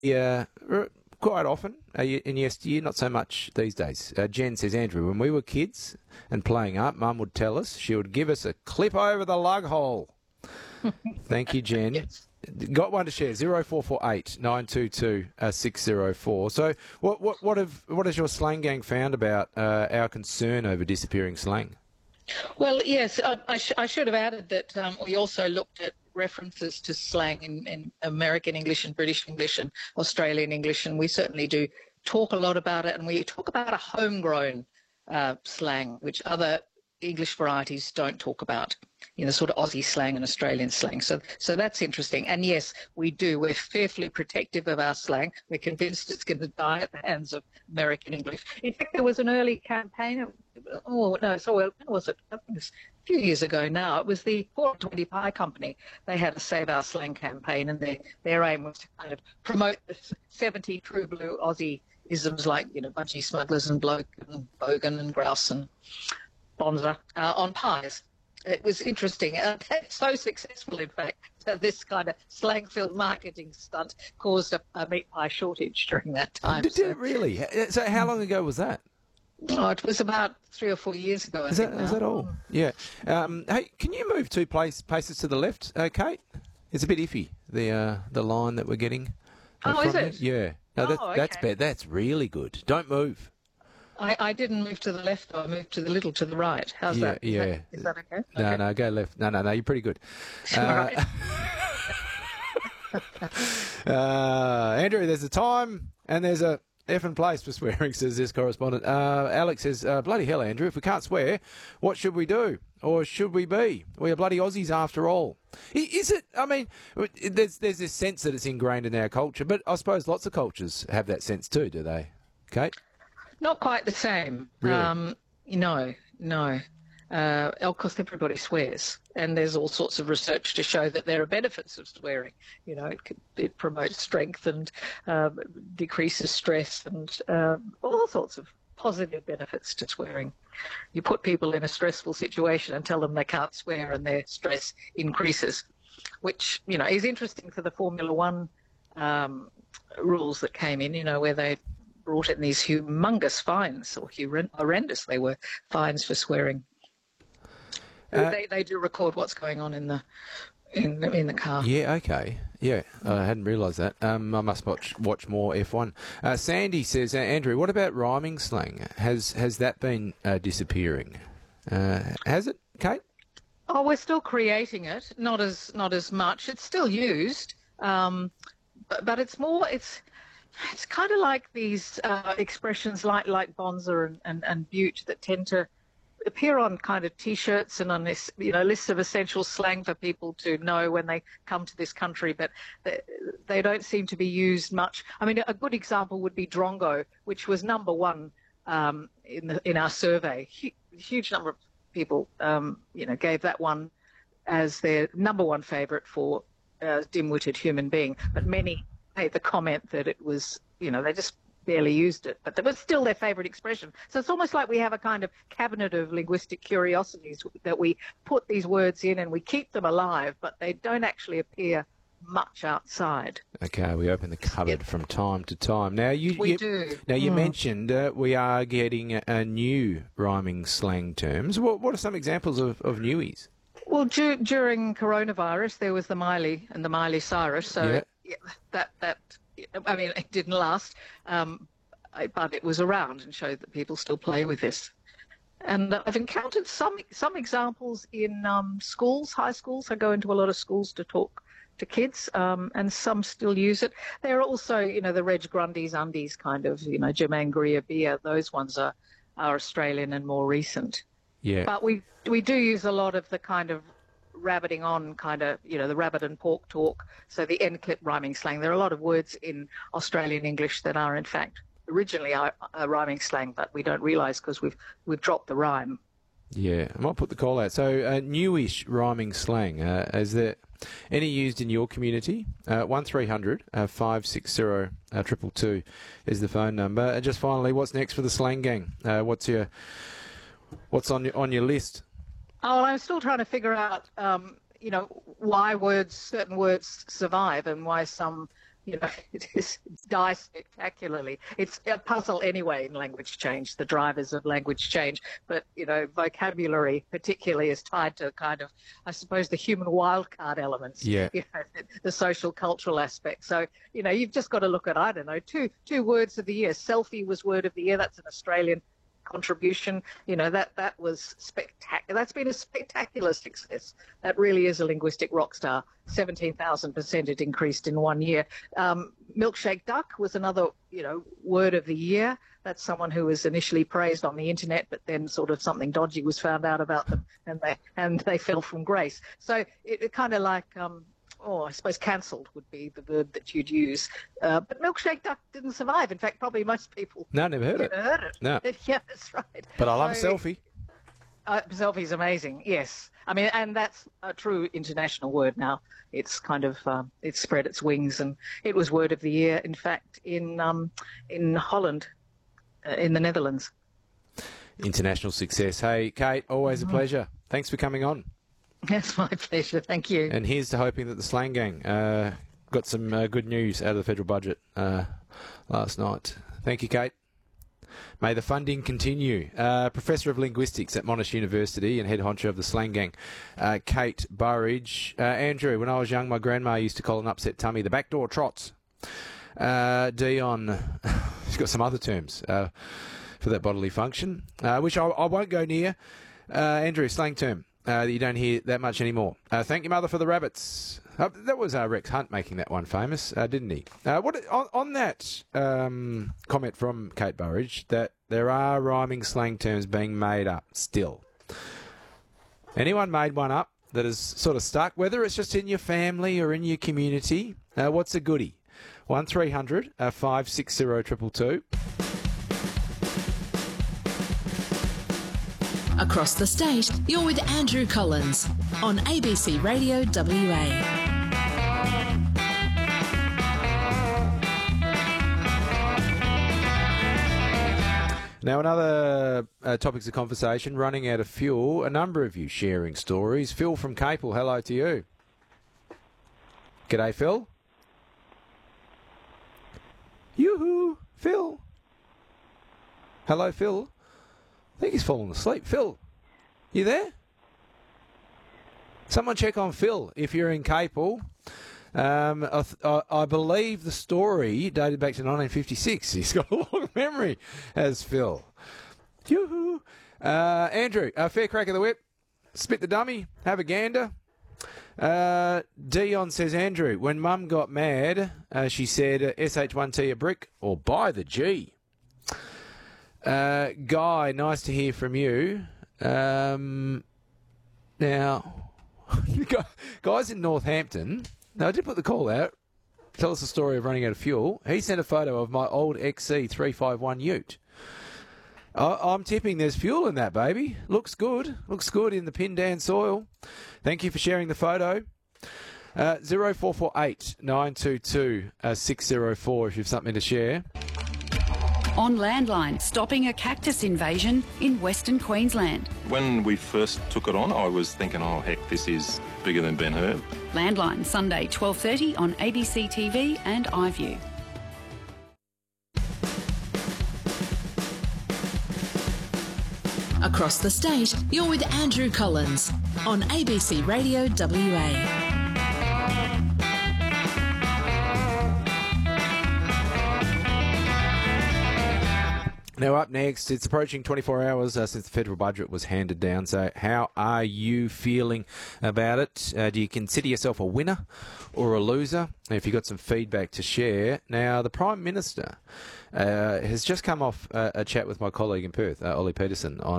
Yeah, quite often in yesteryear, not so much these days. Jen says, Andrew, when we were kids and playing up, Mum would tell us she would give us a clip over the lug hole. Thank you, Jen. Yes. Got one to share, 0448 922 604. So what has your slang gang found about our concern over disappearing slang? Well, yes, I should have added that we also looked at references to slang in American English and British English and Australian English, and we certainly do talk a lot about it, and we talk about a homegrown slang, which other English varieties don't talk about, sort of Aussie slang and Australian slang. So that's interesting. And yes, we do. We're fearfully protective of our slang. We're convinced it's going to die at the hands of American English. In fact, there was an early campaign. When was it? I think it was a few years ago now. It was the 420 Pie Company. They had a Save Our Slang campaign, and their aim was to kind of promote the 70 true blue Aussie isms like, budgie smugglers and bloke and bogan and grouse and bonza on pies. It was interesting. So successful, in fact, that this kind of slang-filled marketing stunt caused a meat pie shortage during that time. Did it really? So how long ago was that? Oh, it was about 3 or 4 years ago. Is that all? Yeah. Hey, can you move two paces to the left, Kate? It's a bit iffy, the line that we're getting. Oh, is it? Yeah. No, okay. That's bad. That's really good. Don't move. I didn't move to the left, though. I moved to the right. How's that? Is that okay? No, go left. No, you're pretty good. Right. Andrew, there's a time and there's a effing place for swearing, says this correspondent. Alex says, bloody hell, Andrew, if we can't swear, what should we do? Or should we be? We are bloody Aussies after all. Is it? I mean, there's this sense that it's ingrained in our culture, but I suppose lots of cultures have that sense too, do they, Kate? Not quite the same. Really? No. Of course, everybody swears, and there's all sorts of research to show that there are benefits of swearing. It promotes strength and decreases stress, and all sorts of positive benefits to swearing. You put people in a stressful situation and tell them they can't swear, and their stress increases, which is interesting for the Formula One rules that came in. Where they brought in these humongous fines, or horrendous they were, fines for swearing. They do record what's going on in the car. Yeah, okay. Yeah, I hadn't realised that. I must watch more F1. Sandy says, Andrew, what about rhyming slang? Has that been disappearing? Has it, Kate? Oh, we're still creating it. Not as much. It's still used, but it's more. It's kind of like these expressions like bonza and butte that tend to appear on kind of T-shirts and on this, lists of essential slang for people to know when they come to this country, but they don't seem to be used much. I mean, a good example would be drongo, which was number one in our survey. Huge number of people, gave that one as their number one favourite for dim-witted human being, but many made the comment that it was, they just barely used it, but it was still their favourite expression. So it's almost like we have a kind of cabinet of linguistic curiosities that we put these words in and we keep them alive, but they don't actually appear much outside. Okay, we open the cupboard from time to time. Now you do. Now you mentioned we are getting a new rhyming slang terms. What are some examples of newies? Well, during coronavirus, there was the Miley and the Miley Cyrus. So that I mean, it didn't last, but it was around and showed that people still play with this. And I've encountered some examples in schools, high schools. I go into a lot of schools to talk to kids, and some still use it. There are also, the Reg Grundy's undies kind of, Jermaine Greer beer. Those ones are Australian and more recent. Yeah. But we do use a lot of the kind of rabbiting on kind of, the rabbit and pork talk. So the end clip rhyming slang. There are a lot of words in Australian English that are in fact originally a rhyming slang, but we don't realise because we've dropped the rhyme. Yeah, I might put the call out. So newish rhyming slang. Is there any used in your community? 1300 560 222 is the phone number. And just finally, what's next for the Slang Gang? What's on your list? Oh, I'm still trying to figure out, why certain words survive and why some, it dies spectacularly. It's a puzzle anyway in language change, the drivers of language change. But, vocabulary particularly is tied to kind of, I suppose, the human wildcard elements, the social, cultural aspect. So, you've just got to look at, I don't know, two words of the year. Selfie was word of the year. That's an Australian contribution. That was spectacular. That's been a spectacular success. That really is a linguistic rock star. 17,000% it increased in 1 year. Milkshake duck was another, word of the year. That's someone who was initially praised on the internet, but then sort of something dodgy was found out about them, and they fell from grace. So it kind of like I suppose cancelled would be the verb that you'd use. But milkshake duck didn't survive. In fact, probably most people never heard it. No. Yeah, that's right. But I love selfie. Selfie's amazing, yes. I mean, and that's a true international word now. It's kind of, it's spread its wings, and it was word of the year, in fact, in Holland, in the Netherlands. International success. Hey, Kate, always a pleasure. Thanks for coming on. That's my pleasure. Thank you. And here's to hoping that the Slang Gang got some good news out of the federal budget last night. Thank you, Kate. May the funding continue. Professor of Linguistics at Monash University and head honcho of the Slang Gang, Kate Burridge. Andrew, when I was young, my grandma used to call an upset tummy the backdoor trots. Dion, she's got some other terms for that bodily function, which I won't go near. Andrew, slang term that you don't hear that much anymore. Thank you, mother, for the rabbits. That was Rex Hunt making that one famous, didn't he? On that comment from Kate Burridge, that there are rhyming slang terms being made up still. Anyone made one up that is sort of stuck, whether it's just in your family or in your community? What's a goodie? 1300 560 222. Across the state, you're with Andrew Collins on ABC Radio WA. Now, another topics of conversation, running out of fuel. A number of you sharing stories. Phil from Capel, hello to you. G'day, Phil. Yoo-hoo, Phil. Hello, Phil. I think he's fallen asleep. Phil, you there? Someone check on Phil if you're in Capel. I believe the story dated back to 1956. He's got a long memory, as Phil. Yoo-hoo. Andrew, fair crack of the whip. Spit the dummy. Have a gander. Dion says, Andrew, when Mum got mad, she said, SH1T a brick or buy the G. Guy, nice to hear from you. Now, guys in Northampton, now I did put the call out. Tell us the story of running out of fuel. He sent a photo of my old XC351 Ute. I'm tipping there's fuel in that, baby. Looks good. Looks good in the Pindan soil. Thank you for sharing the photo. 0448 922 604 if you've something to share. On Landline, stopping a cactus invasion in Western Queensland. When we first took it on, I was thinking, oh, heck, this is bigger than Ben-Hur. Landline, Sunday, 12:30 on ABC TV and iView. Across the state, you're with Andrew Collins on ABC Radio WA. Now up next, it's approaching 24 hours since the federal budget was handed down. So how are you feeling about it? Do you consider yourself a winner or a loser? If you've got some feedback to share. Now, the Prime Minister has just come off a chat with my colleague in Perth, Ollie Peterson, on